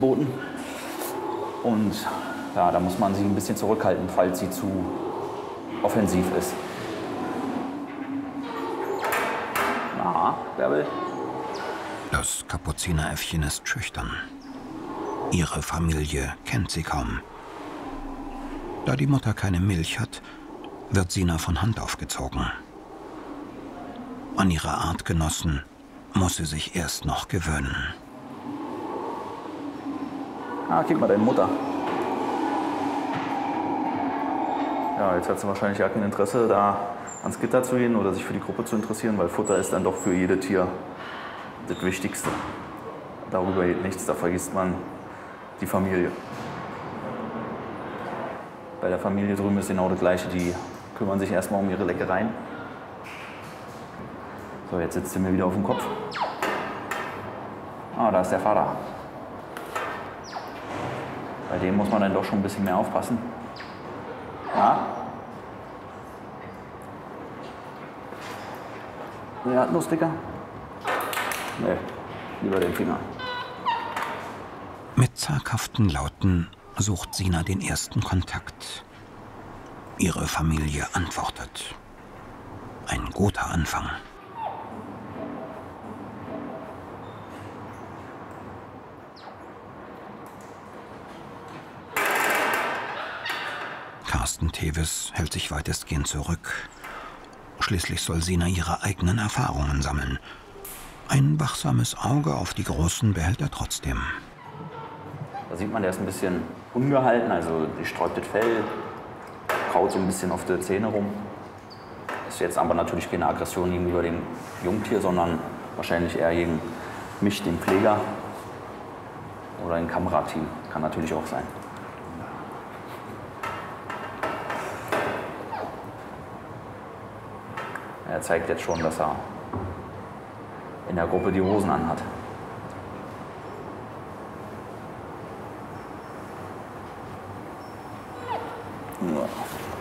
boten. Und ja, da muss man sich ein bisschen zurückhalten, falls sie zu offensiv ist. Na, Bärbel? Das Kapuzineräffchen ist schüchtern. Ihre Familie kennt sie kaum. Da die Mutter keine Milch hat, wird Sina von Hand aufgezogen. An ihre Artgenossen muss sie sich erst noch gewöhnen. Ah, gib mal deine Mutter. Ja, jetzt hat sie wahrscheinlich gar kein Interesse, da ans Gitter zu gehen oder sich für die Gruppe zu interessieren, weil Futter ist dann doch für jedes Tier das Wichtigste. Darüber geht nichts, da vergisst man die Familie. Bei der Familie drüben ist genau das Gleiche, die kümmern sich erstmal um ihre Leckereien. So, jetzt sitzt sie mir wieder auf dem Kopf. Ah, da ist der Vater. Bei dem muss man dann doch schon ein bisschen mehr aufpassen. Ja? Ja, los, Dicker. Nee, lieber den Finger. Mit zaghaften Lauten sucht Sina den ersten Kontakt. Ihre Familie antwortet. Ein guter Anfang. Carsten Tevis hält sich weitestgehend zurück. Schließlich soll Sina ihre eigenen Erfahrungen sammeln. Ein wachsames Auge auf die Großen behält er trotzdem. Da sieht man, der ist ein bisschen ungehalten, also die sträubt das Fell, kaut so ein bisschen auf die Zähne rum. Ist jetzt aber natürlich keine Aggression gegenüber dem Jungtier, sondern wahrscheinlich eher gegen mich, den Pfleger, oder ein Kamerateam. Kann natürlich auch sein. Er zeigt jetzt schon, dass er in der Gruppe die Hosen anhat. Ja.